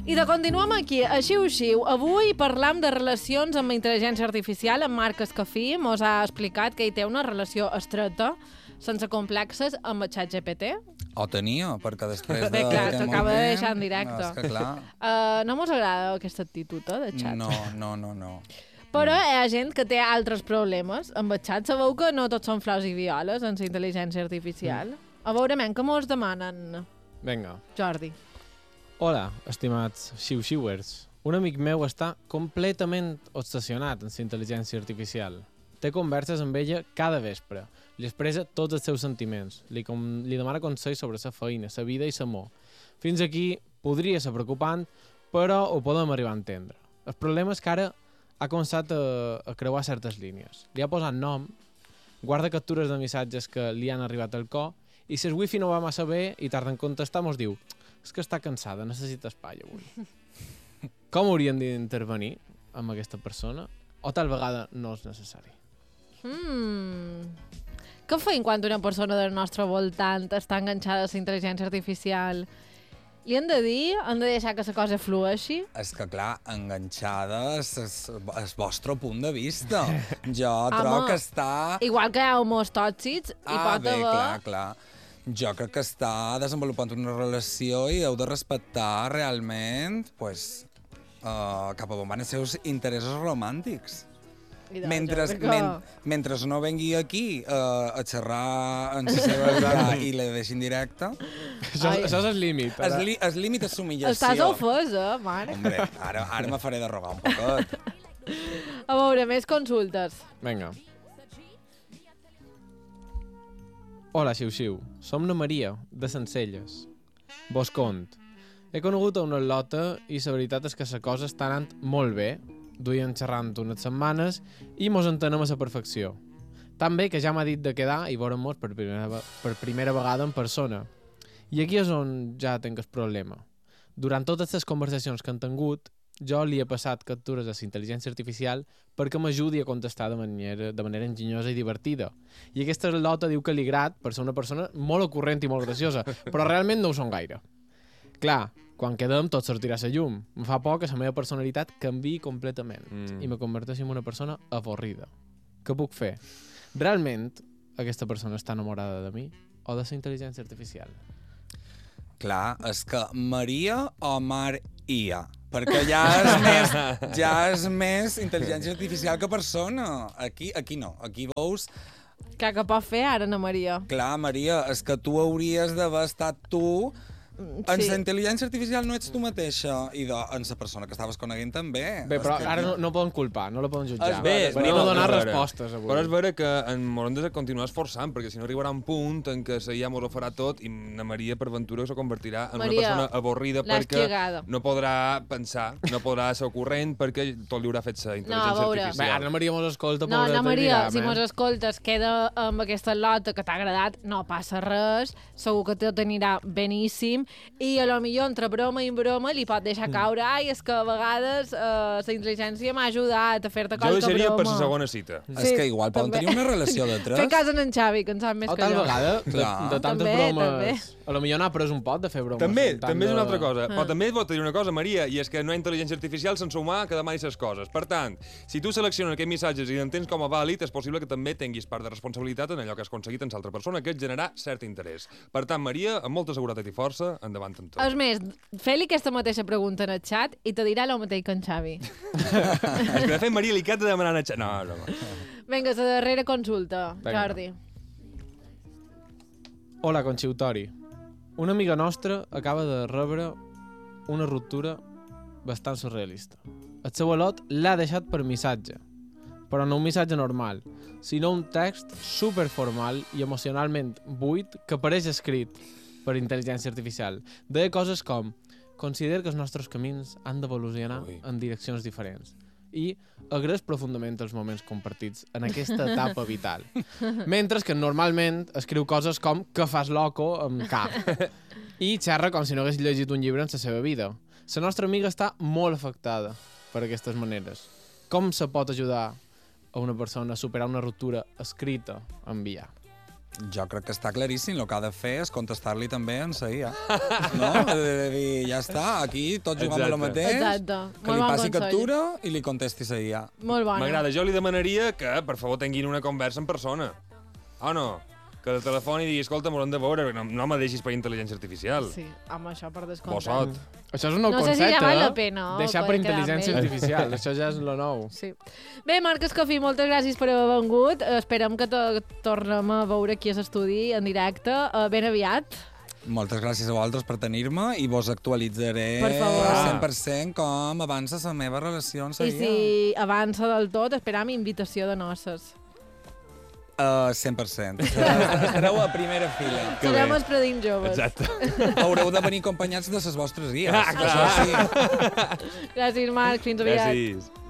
I de continuem aquí, a Xiu-Xiu. Avui parlam de relacions amb intel·ligència artificial. En Marc Escafí mos ha explicat que hi té una relació estreta, sense complexes, amb el ChatGPT. O tenia, perquè després Bé, clar, t'acaba de deixar en directe. No, és que clar. No mos agrada aquesta actitud, de xat. No. Però hi ha gent que té altres problemes. Amb el xat sabeu que no tots són flors i violes en la intel·ligència artificial. A veure, men, què mos demanen? Vinga. Jordi. Hola, estimats xiu-xiuers. Un amic meu està completament obsessionat amb la intel·ligència artificial. Té converses amb ella cada vespre. Li expressa tots els seus sentiments. Li demana consells sobre la feina, la vida i l'amor. Fins aquí podria ser preocupant, però ho podem arribar a entendre. El problema és que ara ha començat a creuar certes línies. Li ha posat nom, guarda captures de missatges que li han arribat al cor i si el wifi no va massa bé i tarda en contestar, mos diu és que està cansada, necessita espai avui. Com hauríem d'intervenir amb aquesta persona? O tal vegada no és necessari? Què feim quan una persona del nostre voltant està enganxada a la intel·ligència artificial? Li hem de dir? Hem de deixar que la cosa flueixi? És que, clar, enganxada és el vostre punt de vista. Jo trobo que està... Igual que hi ha homes tòxics, hi pot haver... clar. Jo crec que està desenvolupant una relació i heu de respectar realment cap a on van els seus interessos romàntics. Mentre no vengui aquí a xerrar en la seva vida i la deixin directa... Això és el límit. El límit és l'humillació. Estàs ofesa, mare. Hombre, ara me faré de rogar un poquet. A veure, més consultes. Vinga. Hola, xiu-xiu. Som na Maria, de Sencelles. Vos cont. He conegut a una lota i la veritat és que la cosa està anant molt bé. Duien xerrant unes setmanes i mos entenem a la perfecció. Tan bé que ja m'ha dit de quedar i veurem-nos per primera vegada en persona. I aquí és on ja tinc el problema. Durant totes les conversacions que han tingut, jo li he passat captures a la intel·ligència artificial perquè m'ajudi a contestar de manera enginyosa i divertida. I aquesta lota diu que li agrada per ser una persona molt ocurrent i molt graciosa, però realment no ho són gaire. Clar, quan quedem tot sortirà a la llum. Em fa por que la meva personalitat canviï completament i me converteixi en una persona avorrida. Què puc fer? Realment aquesta persona està enamorada de mi o de la intel·ligència artificial? Clar, és que Maria o Mar-Ia, perquè ja és més intel·ligència artificial que persona. Aquí no, aquí veus... Què pot fer ara, Ana Maria? Clar, Maria, és que tu hauries d'haver estat tu... En la intel·ligència artificial no ets tu mateixa i en la persona que estaves coneguent també. Bé, però ara no poden culpar, no la poden jutjar. Venim a donar respostes avui. Però és vera que ens hem de continuar esforçant, perquè si no arribarà un punt en què la IA mos ho farà tot i na Maria per ventura se convertirà en una persona avorrida perquè no podrà pensar, no podrà ser ocurrent perquè tot li haurà fet la intel·ligència artificial. Bé, ara na Maria mos escolta, No, Ana Maria, si mos escoltes, queda amb aquesta lota que t'ha agradat, no passa res, segur que tot anirà beníssim. I a lo millor entre broma i broma li pot deixar caure és que a vegades la intel·ligència m'ha ajudat a fer-te qualque broma. Jo deixaria per la segona cita. És que igual poden tenir una relació de tres. Fer cas en Xavi, que en sap més que jo. O tal vegada, de tantes bromes... A lo millor n'ha pres un pot de fer bromes. També és una altra cosa. Però també et dir una cosa, Maria, i és que no hi ha intel·ligència artificial sense humà que demani les coses. Per tant, si tu selecciones aquests missatges i l'entens com a vàlid, és possible que també tinguis part de responsabilitat en allò que has aconseguit en l'altra persona, que és generar cert interès. Per tant, Maria, amb molta seguretat i força, endavant amb tot. És més, fer-li aquesta mateixa pregunta en el xat i te dirà el mateix que en Xavi. És que de fet, Maria, li cat de demanar en el xat. No. Vinga, la darrera consulta, Jordi. Hola, conxiutori. Una amiga nostra acaba de rebre una ruptura bastant surrealista. El seu al·lot l'ha deixat per missatge, però no un missatge normal, sinó un text superformal i emocionalment buit que apareix escrit per intel·ligència artificial. Deia coses com: considero que els nostres camins han d'evolucionar en direccions diferents i agraeix profundament els moments compartits en aquesta etapa vital. Mentre que normalment escriu coses com que fas loco amb K i xerra com si no hagués llegit un llibre en la seva vida. La nostra amiga està molt afectada per aquestes maneres. Com se pot ajudar a una persona a superar una ruptura escrita a enviar? Jo crec que està claríssim. El que ha de fer és contestar-li també en sa IA. No? De dir, ja està, aquí tots jugam a lo mateix. Exacte. Que Molt li bon passi consell. captura i li contesti sa IA. Molt bona. M'agrada. Jo li demanaria que, per favor, tinguin una conversa en persona. O no? Que el telèfon i digui, escolta, m'ho hem de veure, no me deixis per intel·ligència artificial. Sí, amb això per descomptat. Bossot. Això és un nou No sé si concepte, ja val la pena, Deixar poder per quedar amb intel·ligència ell. artificial. Això ja és lo nou. Sí. Bé, Marc Escofí, moltes gràcies per haver vengut. Esperem que tornem a veure aquí a l'estudi en directe ben aviat. Moltes gràcies a vosaltres per tenir-me i vos actualitzaré Per favor. 100% com avança la meva relació amb sa I IA. si avança del tot, esperam invitació de noces. 100%. Estareu a primera fila. Serem els predins joves. Exacte. Haureu de venir acompanyats de les vostres guies. Ah, clar. Això sí. Gràcies, Marc. Fins aviat. Gràcies.